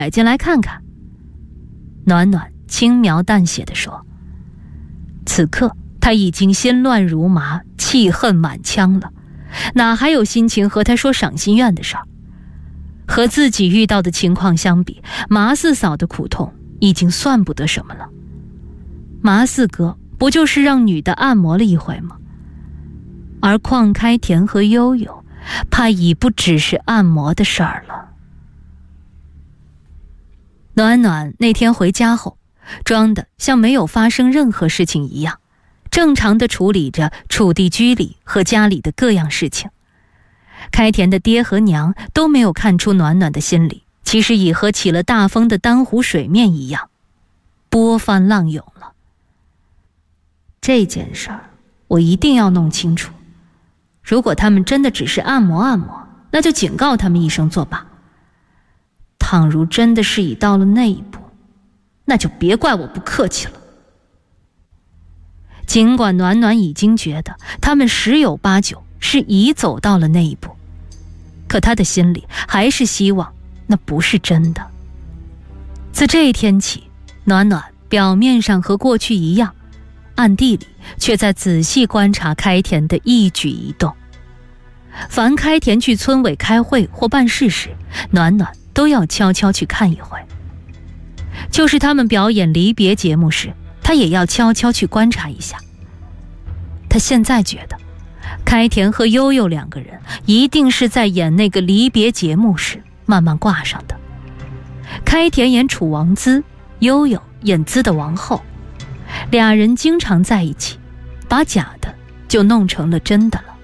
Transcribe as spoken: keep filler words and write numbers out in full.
来进来看看。暖暖轻描淡写地说。此刻他已经心乱如麻，气恨满腔了，哪还有心情和他说赏心院的事儿？和自己遇到的情况相比，麻四嫂的苦痛已经算不得什么了。麻四哥不就是让女的按摩了一回吗？而邝开田和悠悠怕已不只是按摩的事儿了。暖暖那天回家后，装得像没有发生任何事情一样，正常地处理着楚地居里和家里的各样事情。开田的爹和娘都没有看出暖暖的心里其实已和起了大风的丹湖水面一样，波翻浪涌了。这件事儿我一定要弄清楚，如果他们真的只是按摩按摩，那就警告他们一声作罢。倘如真的是已到了那一步，那就别怪我不客气了。尽管暖暖已经觉得他们十有八九是已走到了那一步，可他的心里还是希望那不是真的。自这一天起，暖暖表面上和过去一样，暗地里却在仔细观察开田的一举一动。凡开田去村委开会或办事时，暖暖都要悄悄去看一回。就是他们表演离别节目时，他也要悄悄去观察一下。他现在觉得开田和悠悠两个人一定是在演那个离别节目时慢慢挂上的。开田演楚王姿，悠悠演姿的王后，俩人经常在一起，把假的就弄成了真的了。